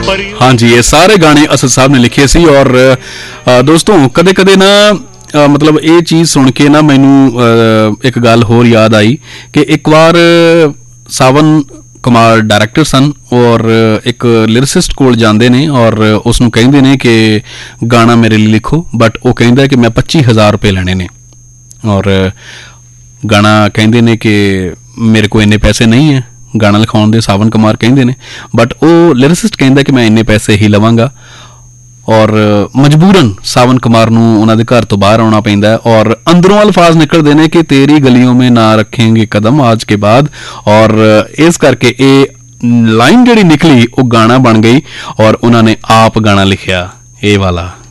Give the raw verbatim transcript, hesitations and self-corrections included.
हाँ जी, ये सारे गाने असद साहब ने लिखे सी। और दोस्तों कदे कदे ना आ, मतलब ये चीज़ सुन के ना मैनू एक गल होर याद आई कि एक बार सावन कुमार डायरैक्टर सन और एक लिरिसिस्ट कोल जाते ने और उसनू कहते ने कि गाना मेरे लिए लिखो, बट वो कहता है कि मैं पच्ची हज़ार रुपये लेने ने और गाना कहते ने कि मेरे को इन्ने पैसे नहीं है गाना लिखाउण दे। सावन कुमार कहते ने, बट वो लिरिसिस्ट कहता कि मैं इन्ने पैसे ही लवांगा और मजबूरन सावन कुमार नूं उन्हां दे घर तो बाहर आउणा पैंदा है और अंदरों अल्फाज निकलदे ने कि तेरी गलियों में ना रखेंगे कदम आज के बाद। और इस करके ये लाइन जिहड़ी निकली वो गाना बन गई और उन्होंने आप गाना लिखिया ये वाला।